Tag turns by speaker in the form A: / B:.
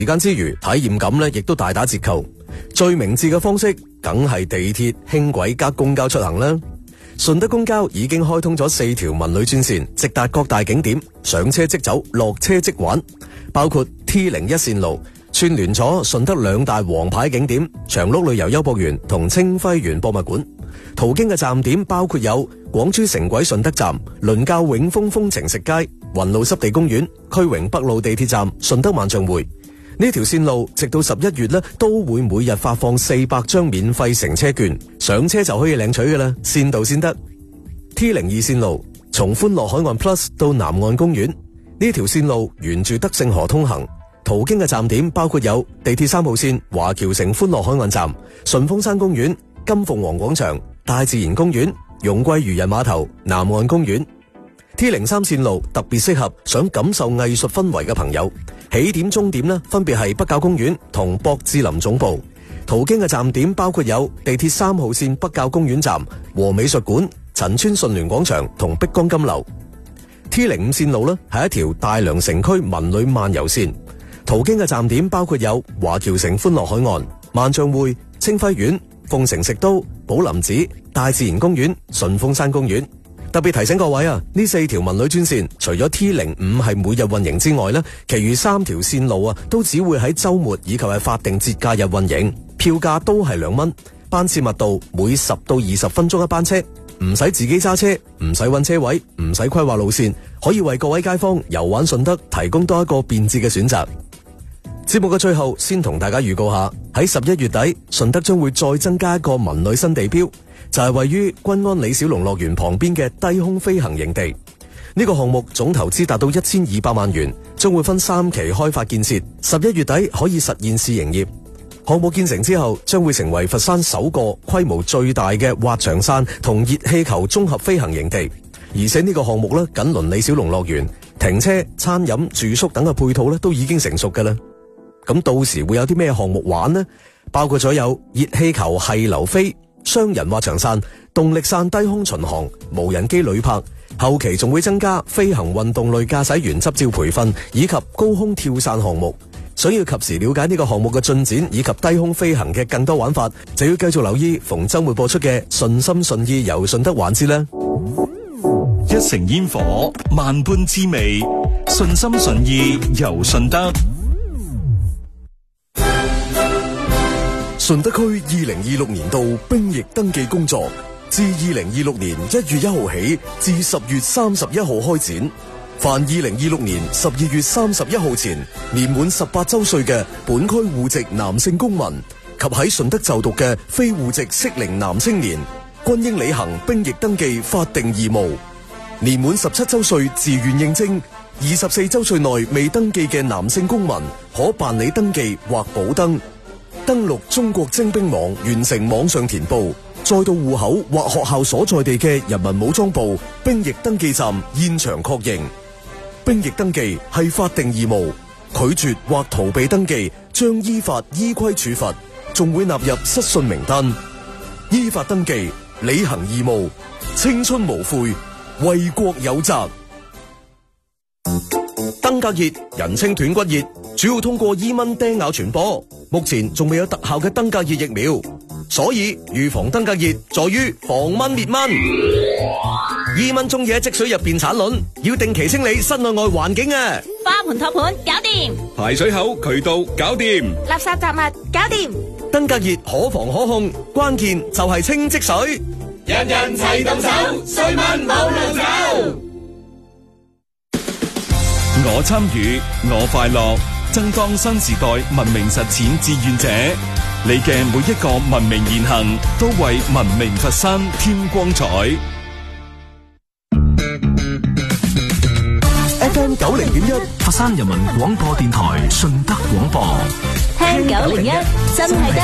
A: 時間之餘，體驗感呢亦都大打折扣。最明智嘅方式，梗係地鐵、輕軌加公交出行啦。順德公交已經開通咗4條文旅專線，直達各大景點，上車即走，落車即玩。包括 T01 線路，串聯咗順德2大王牌景點長鹿旅遊優博園同清暉園博物館。途經嘅站點包括有廣珠城軌順德站、倫教永豐風情食街、雲路濕地公園、區榮北路地鐵站、順德萬象匯。呢條線路直到11月呢，都會每日發放400張免費乘車券，上車就可以領取嘅啦，先到先得。T02 線路從歡樂海岸 Plus 到南岸公園，呢條線路沿住德勝河通行，途經嘅站點包括有地鐵3號線華僑城歡樂海岸站、順峰山公園、金鳳凰廣場、大自然公園、容桂漁人碼頭、南岸公園。T03 線路特別適合想感受藝術氛圍嘅朋友，起點終點呢分別係北滘公園同博智林總部。途經嘅站點包括有地鐵3號線北滘公園站、和美術館、陳村順聯廣場同碧江金樓。T05 線路呢係一條大良城區文旅漫遊線，途經嘅站點包括有華僑城歡樂海岸、萬象匯、清暉園、鳳城食都、寶林寺、大自然公園、順峰山公園。特別提醒各位啊，呢4條文旅專線除咗 T05 係每日運營之外呢，其餘3條線路啊都只會喺周末以及係法定節假日運營，票價都係2蚊，班次密度每10到20分鐘一班車，唔使自己揸車，唔使揾車位，唔使規劃路線，可以為各位街坊遊玩順德提供多一個便捷嘅選擇。節目嘅最後，先同大家預告下，喺11月底，順德將會再增加一個文旅新地標，就係位於均安李小龍樂園旁邊嘅低空飛行營地。呢個項目總投資達到1200萬元，將會分3期開發建設，11月底可以實現試營業。項目建成之後，將會成為佛山首個規模最大嘅滑翔傘同熱氣球綜合飛行營地。而且呢個項目咧，緊鄰李小龍樂園，停車、餐飲、住宿等嘅配套咧都已經成熟㗎啦。咁到時會有啲咩項目玩呢？包括咗有熱氣球繫流飛、雙人滑翔傘、動力傘低空巡航、無人機旅拍，後期仲會增加飛行運動類駕駛員執照培訓以及高空跳傘項目。想要及時了解呢個項目嘅進展以及低空飛行嘅更多玩法，就要繼續留意逢周末播出嘅順心順意遊順德環節啦。
B: 一城煙火，萬般滋味，順心順意遊順德。
A: 順德區2026年度兵役登記工作自2026年1月1號起至10月31號開展。凡2026年12月31號前年滿18周歲嘅本區戶籍男性公民及喺順德就讀嘅非戶籍適齡男青年，均應履行兵役登記法定義務。年滿17周歲自願應徵，24周歲內未登記嘅男性公民可辦理登記或補登。登錄中國徵兵網完成網上填報，再到戶口或學校所在地嘅人民武裝部兵役登記站現場確認。兵役登記係法定義務，拒絕或逃避登記將依法依規處罰，仲會納入失信名單。依法登記，履行義務，青春無悔，為國有責。登革熱人稱斷骨熱，主要通過伊蚊叮咬傳播，目前仲未有特效嘅登革熱疫苗，所以預防登革熱在於防蚊滅蚊。伊蚊中意喺積水入邊產卵，要定期清理室內外環境啊！
C: 花盆托盤搞掂，
D: 排水口渠道搞掂，
C: 垃圾雜物搞掂。
A: 登革熱可防可控，關鍵就係清積水。
E: 人人齊動手，衰蚊冇路走。
B: 我參與，我快樂，爭當新時代文明實踐志願者。你嘅每一個文明言行，都為文明佛山添光彩。
A: FM 90.1，
F: 佛山人民廣播電台順德廣播，
C: 聽901真係得。